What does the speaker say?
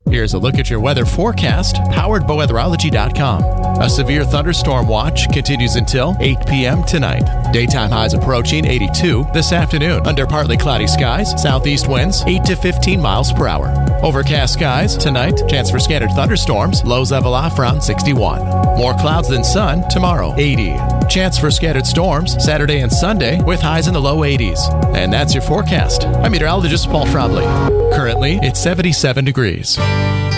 Here's a look at your weather forecast, powered by weatherology.com. A severe thunderstorm watch continues until 8 p.m. tonight. Daytime highs approaching 82 this afternoon. Under partly cloudy skies, southeast winds 8 to 15 miles per hour. Overcast skies tonight, chance for scattered thunderstorms, lows level off around 61. More clouds than sun tomorrow, 80. Chance for scattered storms Saturday and Sunday with highs in the low 80s. And that's your forecast. I'm meteorologist Paul Trombley. Currently, it's 77 degrees.